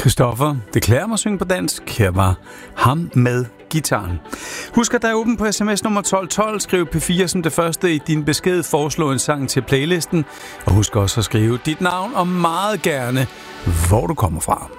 Christoffer, det klæder mig at synge på dansk. Her var ham med gitaren. Husk, at der er åben på sms nummer 1212. Skriv P4 som det første i din besked. Foreslå en sang til playlisten. Og husk også at skrive dit navn og meget gerne, hvor du kommer fra.